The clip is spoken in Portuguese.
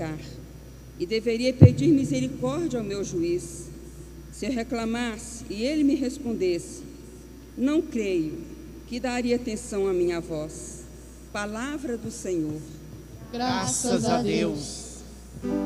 pecar e deveria pedir misericórdia ao meu juiz. Se eu reclamasse e ele me respondesse, não creio que daria atenção à minha voz. Palavra do Senhor. Graças a Deus.